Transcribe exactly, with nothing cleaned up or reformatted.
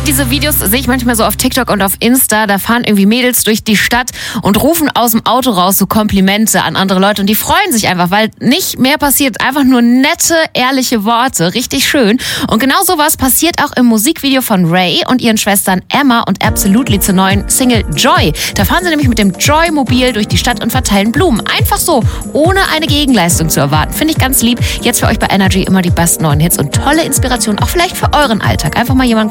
diese Videos sehe ich manchmal so auf TikTok und auf Insta. Da fahren irgendwie Mädels durch die Stadt und rufen aus dem Auto raus so Komplimente an andere Leute. Und die freuen sich einfach, weil nicht mehr passiert. Einfach nur nette, ehrliche Worte. Richtig schön. Und genau sowas passiert auch im Musikvideo von Ray und ihren Schwestern Emma und Absolutely zur neuen Single Joy. Da fahren sie nämlich mit dem Joy-Mobil durch die Stadt und verteilen Blumen. Einfach so, ohne eine Gegenleistung zu erwarten. Finde ich ganz lieb. Jetzt für euch bei Energy immer die besten neuen Hits und tolle Inspiration, auch vielleicht für euren Alltag. Einfach mal jemanden